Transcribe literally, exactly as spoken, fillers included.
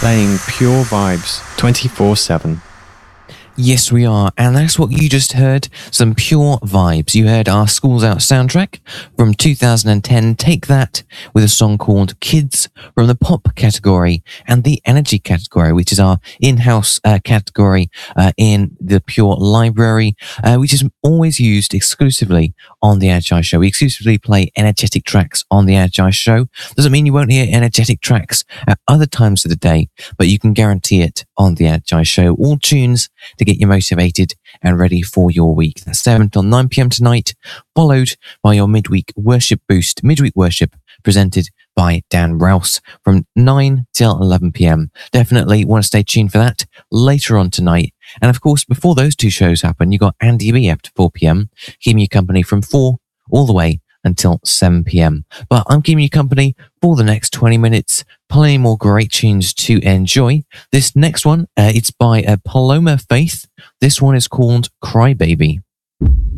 playing pure vibes twenty-four seven. Yes, we are. And that's what you just heard. Some pure vibes. You heard our Schools Out soundtrack from two thousand ten. Take That with a song called Kids from the pop category and the energy category, which is our in-house uh, category uh, in the Pure library, uh, which is always used exclusively on the Agile Show. We exclusively play energetic tracks on the Agile Show. Doesn't mean you won't hear energetic tracks at other times of the day, but you can guarantee it on the Agile Show. All tunes to get you motivated and ready for your week. That's seven till nine p.m. tonight, followed by your midweek worship boost, midweek worship presented by Dan Rouse from nine till eleven p.m. Definitely want to stay tuned for that later on tonight. And of course, before those two shows happen, you got Andy B after four p.m, keeping you company from four all the way until seven p.m. But I'm keeping you company for the next twenty minutes, plenty more great tunes to enjoy. This next one, uh, it's by uh, Paloma Faith. This one is called Crybaby.